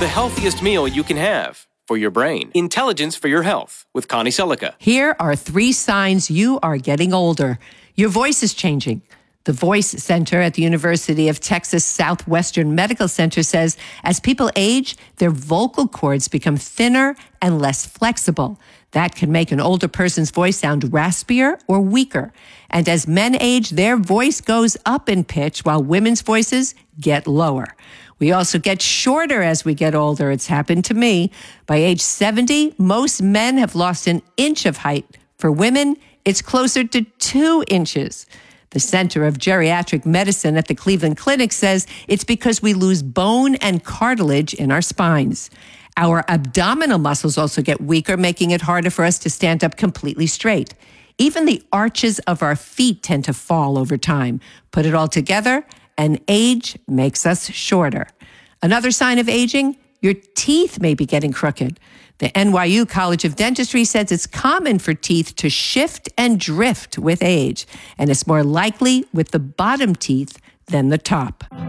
the healthiest meal you can have for your brain. Intelligence for Your Health with Connie Selica. Here are 3 signs you are getting older. Your voice is changing. The Voice Center at the University of Texas Southwestern Medical Center says as people age, their vocal cords become thinner and less flexible. That can make an older person's voice sound raspier or weaker. And as men age, their voice goes up in pitch while women's voices get lower. We also get shorter as we get older. It's happened to me. By age 70, most men have lost an inch of height. For women, it's closer to 2 inches. The Center of Geriatric Medicine at the Cleveland Clinic says it's because we lose bone and cartilage in our spines. Our abdominal muscles also get weaker, making it harder for us to stand up completely straight. Even the arches of our feet tend to fall over time. Put it all together, and age makes us shorter. Another sign of aging, your teeth may be getting crooked. The NYU College of Dentistry says it's common for teeth to shift and drift with age, and it's more likely with the bottom teeth than the top.